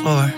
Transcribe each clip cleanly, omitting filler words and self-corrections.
Lord.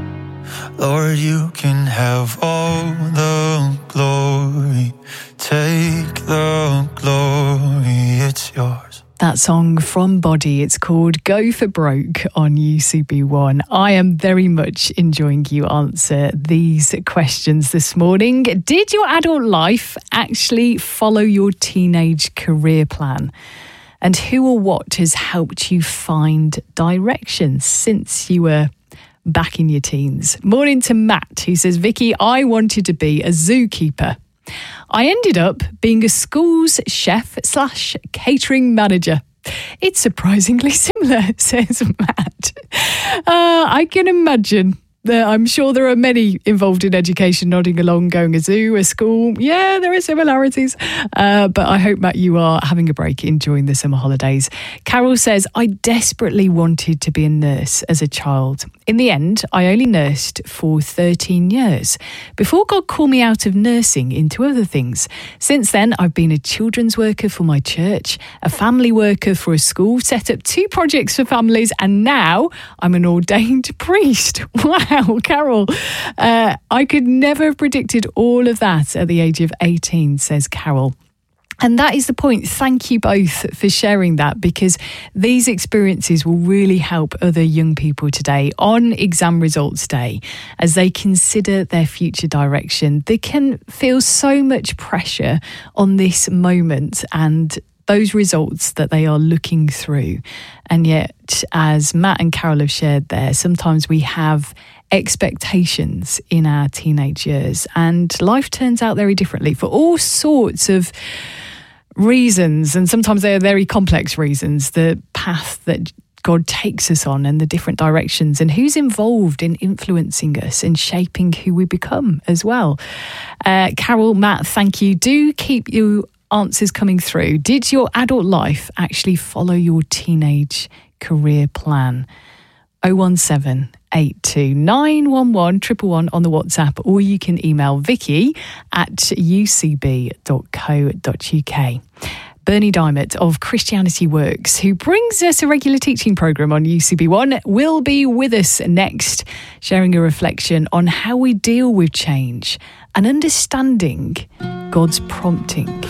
Lord, you can have all the glory. Take the glory, it's yours. That song from Body, it's called Go for Broke on UCB1. I am very much enjoying you answer these questions this morning. Did your adult life actually follow your teenage career plan? And who or what has helped you find direction since you were back in your teens? Morning to Matt, who says, Vicky, I wanted to be a zookeeper. I ended up being a school's chef / catering manager. It's surprisingly similar, says Matt. I can imagine. I'm sure there are many involved in education nodding along, going a zoo, a school. Yeah, there are similarities. But I hope, Matt, you are having a break, enjoying the summer holidays. Carol says, I desperately wanted to be a nurse as a child. In the end, I only nursed for 13 years before God called me out of nursing into other things. Since then, I've been a children's worker for my church, a family worker for a school, set up 2 projects for families, and now I'm an ordained priest. Wow, Carol. I could never have predicted all of that at the age of 18, says Carol. And that is the point. Thank you both for sharing that, because these experiences will really help other young people today on exam results day as they consider their future direction. They can feel so much pressure on this moment and those results that they are looking through. And yet, as Matt and Carol have shared there, sometimes we have expectations in our teenage years and life turns out very differently for all sorts of reasons, and sometimes they are very complex reasons, the path that God takes us on and the different directions and who's involved in influencing us and shaping who we become as well. Carol, Matt, thank you. Do keep your answers coming through. Did your adult life actually follow your teenage career plan? 017 82 911 111 on the WhatsApp, or you can email vicky@ucb.co.uk. Bernie Diamond of Christianity Works, who brings us a regular teaching programme on UCB1, will be with us next, sharing a reflection on how we deal with change and understanding God's prompting